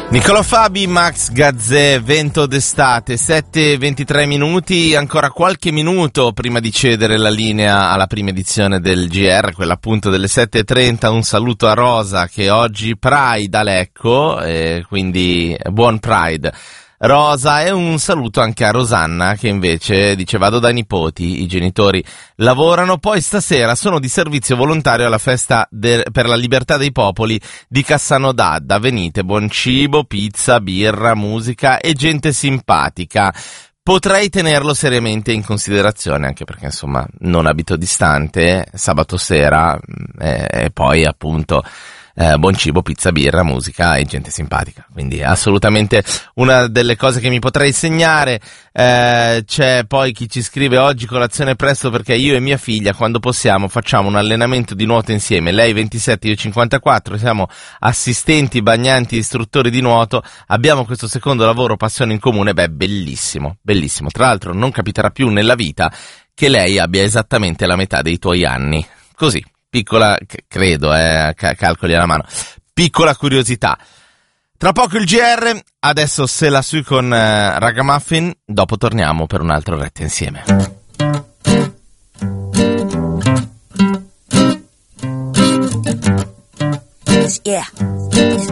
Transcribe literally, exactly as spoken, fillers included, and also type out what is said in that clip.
Niccolò Fabi, Max Gazzè, Vento d'estate, sette e ventitré minuti, ancora qualche minuto prima di cedere la linea alla prima edizione del G R, quella appunto delle sette e trenta. Un saluto a Rosa che oggi Pride a Lecco, eh, quindi buon Pride Rosa, e un saluto anche a Rosanna che invece dice: vado dai nipoti, i genitori lavorano, poi stasera sono di servizio volontario alla festa de- per la libertà dei popoli di Cassano d'Adda, venite, buon cibo, pizza, birra, musica e gente simpatica. Potrei tenerlo seriamente in considerazione, anche perché insomma non abito distante, sabato sera, e, e poi appunto Eh, buon cibo, pizza, birra, musica e gente simpatica, quindi assolutamente una delle cose che mi potrei segnare. Eh, c'è poi chi ci scrive: oggi colazione presto perché io e mia figlia quando possiamo facciamo un allenamento di nuoto insieme, lei ventisette, io cinquantaquattro, siamo assistenti, bagnanti, istruttori di nuoto, abbiamo questo secondo lavoro, passione in comune. Beh, bellissimo, bellissimo. Tra l'altro non capiterà più nella vita che lei abbia esattamente la metà dei tuoi anni, così. Piccola, credo, eh, calcoli alla mano. Piccola curiosità. Tra poco il G R, adesso se la sui con eh, Ragamuffin, dopo torniamo per un altro retta insieme. Yeah.